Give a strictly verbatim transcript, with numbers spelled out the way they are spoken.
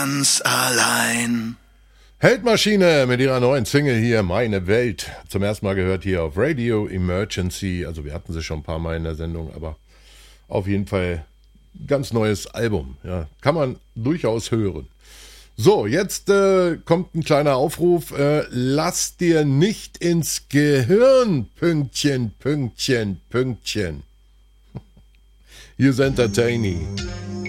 Ganz allein. Heldmaschine mit ihrer neuen Single hier, Meine Welt. Zum ersten Mal gehört hier auf Radio Emergency. Also wir hatten sie schon ein paar Mal in der Sendung, aber auf jeden Fall ganz neues Album. Ja, kann man durchaus hören. So, jetzt äh, kommt ein kleiner Aufruf. Äh, lass dir nicht ins Gehirn, Pünktchen, Pünktchen, Pünktchen. Here's Entertaining.